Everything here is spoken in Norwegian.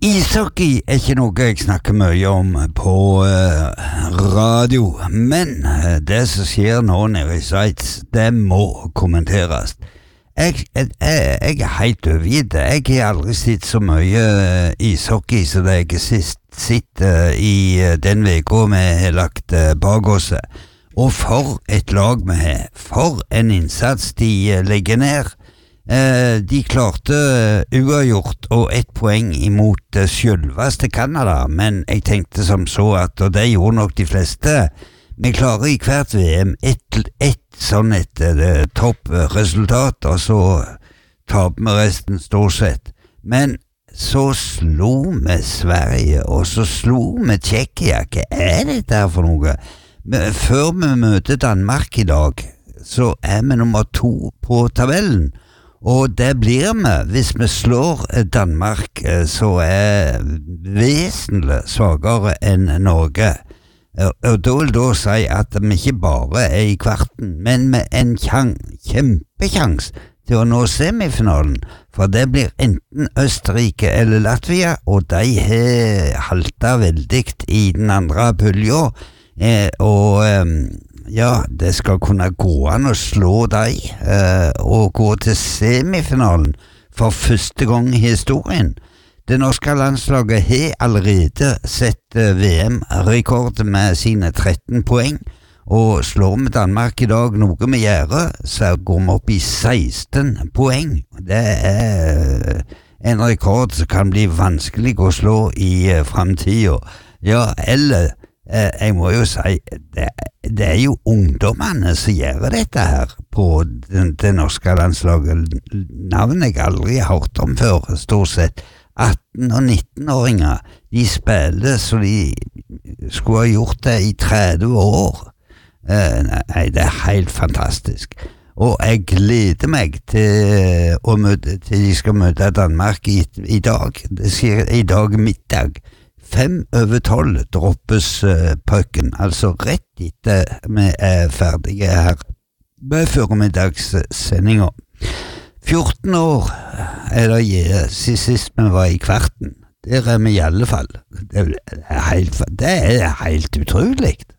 Ishockey ikke noe jeg snakker mye om på radio, men det som skjer nå nede i Sveits, det må kommenteres. Jeg helt overgitt. Jeg har aldri sett så mye ishockey som det jeg sitter i den veka vi har lagt bak oss. Og for et lag vi har, for en innsats de legger ned. De klarte uavgjort og 1 poeng imot selveste Kanada, men jeg tenkte som så at, og det gjorde nok de fleste, vi klarer i hvert VM et sånn et toppresultat, og så taper vi resten stort sett. Men så slo vi Sverige, og så slo vi Tsjekkia. Hva dette her for noe? Før vi møter Danmark i dag, så vi nummer 2 på tabellen. Og det blir vi hvis vi slår Danmark, så vesentlig svagere enn Norge. Og da vil da si at vi ikke bare i kvarten, men med en kjempekjans til å nå semifinalen, for det blir enten Østerrike eller Latvia, og de har haltet veldig i den andre pulja, ja, det skal kunne gå an å slå deg og gå til semifinalen for første gang i historien. Det norske landslaget har allerede sett VM-rekord med sine 13 poeng, og slår vi Danmark i dag noe vi gjør, så går vi opp i 16 poeng. Det en rekord som kan bli vanskelig å slå i fremtiden. Ja, eller jeg må jo si, det jo ungdommene som gjør dette her på det norske landslaget. Navnet jeg aldri har hørt om før, stort sett. 18- og 19-åringer, de spiller så de skulle ha gjort det i 30 år. Nei, det helt fantastisk. Og jeg gleder meg til de skal møte Danmark i dag. Det sier i dag middag. 5:12 droppes pucken, altså rett etter vi ferdige her med føremiddagssendinga. 14 år det sist vi var i kvarten. Der vi i alle fall. Det helt utrolig.